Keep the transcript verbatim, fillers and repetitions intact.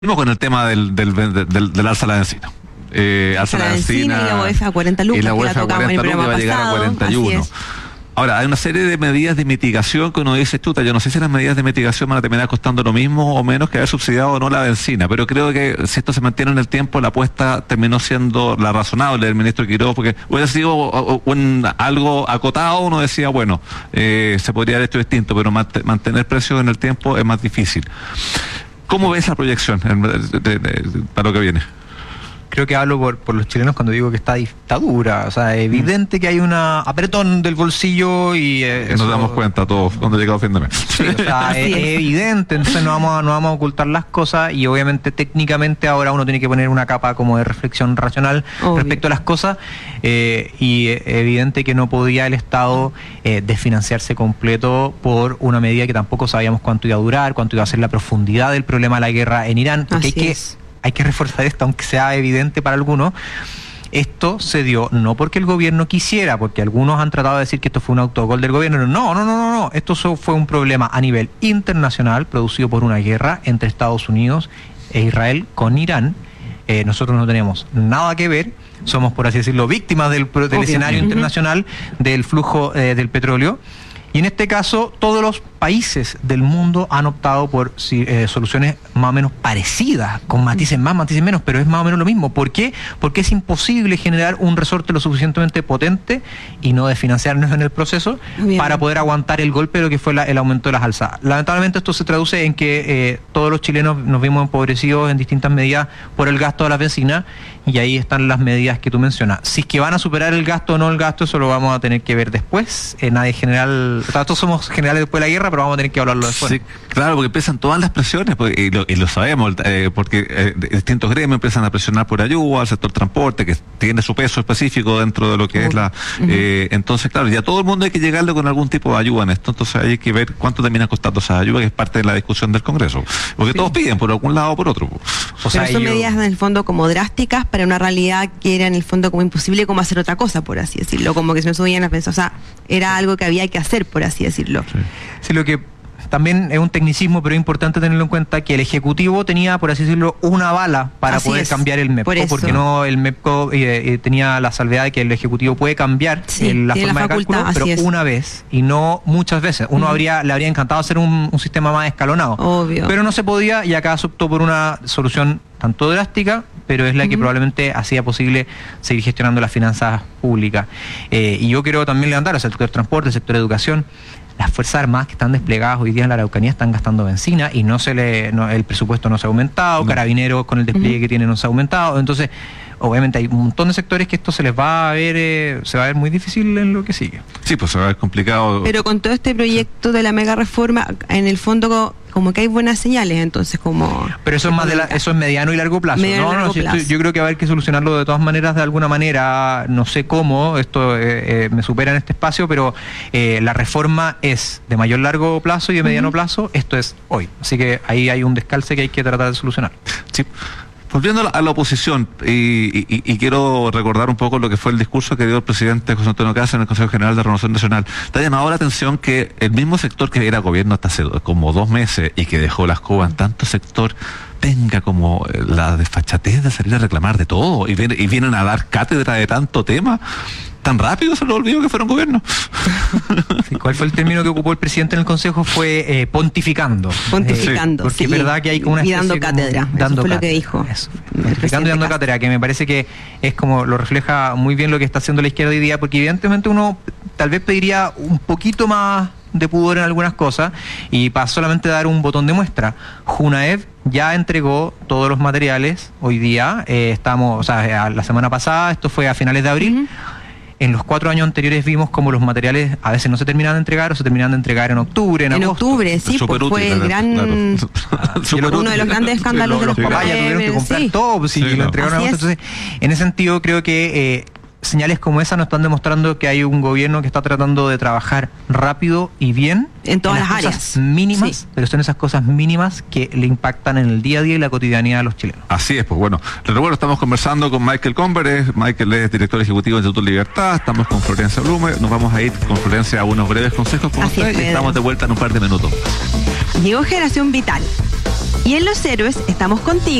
Con el tema del, del, del, del, del alza de la bencina. Eh, alza la bencina y la U E F a cuarenta lucas. Y la U E F a cuarenta lucas va a llegar a cuarenta y uno. Ahora, hay una serie de medidas de mitigación que uno dice, chuta, yo no sé si las medidas de mitigación van a terminar costando lo mismo o menos que haber subsidiado o no la bencina, pero creo que si esto se mantiene en el tiempo, la apuesta terminó siendo la razonable del ministro Quiroga, porque hubiera sido un, algo acotado, uno decía, bueno, eh, se podría haber hecho distinto, pero mant- mantener precios en el tiempo es más difícil. ¿Cómo ves la proyección de, de, de, para lo que viene? Creo que hablo por, por los chilenos cuando digo que está dictadura, o sea, es evidente que hay una apretón del bolsillo y eh, nos eso... damos cuenta todos cuando llega a fin de mes. Sí, o sea, es, es evidente, entonces no vamos, a, no vamos a ocultar las cosas y obviamente técnicamente ahora uno tiene que poner una capa como de reflexión racional Obvio. respecto a las cosas eh, y es evidente que no podía el Estado eh, desfinanciarse completo por una medida que tampoco sabíamos cuánto iba a durar, cuánto iba a ser la profundidad del problema de la guerra en Irán, porque Así hay que... es. Hay que reforzar esto, aunque sea evidente para algunos. Esto se dio no porque el gobierno quisiera, porque algunos han tratado de decir que esto fue un autogol del gobierno. No, no, no, no, no. Esto fue un problema a nivel internacional producido por una guerra entre Estados Unidos e Israel con Irán. Eh, nosotros no tenemos nada que ver. Somos, por así decirlo, víctimas del, del escenario uh-huh. internacional del flujo eh, del petróleo. Y en este caso, todos los países del mundo han optado por eh, soluciones más o menos parecidas, con matices más, matices menos, pero es más o menos lo mismo. ¿Por qué? Porque es imposible generar un resorte lo suficientemente potente y no desfinanciarnos en el proceso Bien. para poder aguantar el golpe de lo que fue la, el aumento de las alzas. Lamentablemente esto se traduce en que eh, todos los chilenos nos vimos empobrecidos en distintas medidas por el gasto de la bencina y ahí están las medidas que tú mencionas. Si es que van a superar el gasto o no el gasto, eso lo vamos a tener que ver después. Eh, nadie general, o sea, todos somos generales después de la guerra, pero vamos a tener que hablarlo después. Sí, claro, porque empiezan todas las presiones, porque, y, lo, y lo sabemos, eh, porque eh, distintos gremios empiezan a presionar por ayuda al sector transporte, que tiene su peso específico dentro de lo que uh-huh. es la... Eh, uh-huh. Entonces, claro, ya todo el mundo hay que llegarle con algún tipo de ayuda en esto, entonces hay que ver cuánto termina costando esa ayuda, que es parte de la discusión del Congreso. Porque sí. todos piden por algún lado o por otro. O sea, pero son yo... medidas en el fondo como drásticas para una realidad que era en el fondo como imposible como hacer otra cosa, por así decirlo, como que se me subían las pensas, o sea, era algo que había que hacer, por así decirlo. Sí, sí lo que también es un tecnicismo, pero es importante tenerlo en cuenta que el Ejecutivo tenía, por así decirlo, una bala para así poder es, cambiar el MEPCO, por porque no el MEPCO eh, eh, tenía la salvedad de que el Ejecutivo puede cambiar sí, eh, la forma la facultad, de cálculo, pero es. una vez y no muchas veces. Uno uh-huh. habría le habría encantado hacer un, un sistema más escalonado, Obvio. pero no se podía y acá se optó por una solución tanto drástica, pero es la que uh-huh. probablemente hacía posible seguir gestionando las finanzas públicas. Eh, y yo quiero también levantar al sector transporte, el sector educación. Las Fuerzas Armadas que están desplegadas hoy día en la Araucanía están gastando bencina y no se le no, el presupuesto no se ha aumentado, no. Carabineros con el despliegue uh-huh. que tienen no se ha aumentado, entonces obviamente hay un montón de sectores que esto se les va a ver, eh, se va a ver muy difícil en lo que sigue. Sí, pues se va a ver complicado. Pero con todo este proyecto de la mega reforma, en el fondo como que hay buenas señales, entonces como... Pero eso es más de la, eso es mediano y largo plazo. Mediano no, largo no, si plazo. Esto, yo creo que va a haber que solucionarlo de todas maneras, de alguna manera, no sé cómo, esto eh, eh, me supera en este espacio, pero eh, la reforma es de mayor largo plazo y de mediano uh-huh. plazo, esto es hoy. Así que ahí hay un descalce que hay que tratar de solucionar. Sí. Volviendo a la, a la oposición, y, y, y quiero recordar un poco lo que fue el discurso que dio el presidente José Antonio Caz en el Consejo General de Renovación Nacional. Te ha llamado la atención que el mismo sector que era gobierno hasta hace como dos meses y que dejó la escoba en tanto sector, tenga como la desfachatez de salir a reclamar de todo y, viene, y vienen a dar cátedra de tanto tema. Tan rápido se lo olvidó que fueron gobierno. Sí, ¿cuál fue el término que ocupó el presidente en el Consejo? Fue eh, pontificando. Pontificando, eh, porque sí. es verdad que hay como una y dando cátedra, como, dando eso fue cátedra, lo que dijo. Eso, pontificando y dando cátedra, que me parece que es como, lo refleja muy bien lo que está haciendo la izquierda hoy día, porque evidentemente uno tal vez pediría un poquito más de pudor en algunas cosas y para solamente dar un botón de muestra. Junaev ya entregó todos los materiales hoy día, eh, estamos, o sea, la semana pasada, esto fue a finales de abril. Uh-huh. En los cuatro años anteriores vimos como los materiales a veces no se terminaban de entregar o se terminaban de entregar en octubre, en, en agosto. octubre, sí, pues fue el gran... Claro. Uno de los grandes escándalos de los papás. Ya tuvieron que comprar sí. todo, pues, sí, si lo entregaron en agosto. Entonces, en ese sentido creo que... Eh, señales como esa nos están demostrando que hay un gobierno que está tratando de trabajar rápido y bien en todas en las, las áreas mínimas, sí. pero son esas cosas mínimas que le impactan en el día a día y la cotidianidad de los chilenos. Así es, pues bueno, les recuerdo, estamos conversando con Michael Conver, Michael es director ejecutivo del Instituto Libertad, estamos con Florencia Blume, nos vamos a ir con Florencia a unos breves consejos con usted y estamos de vuelta en un par de minutos. Llegó Generación Vital. Y en Los Héroes estamos contigo.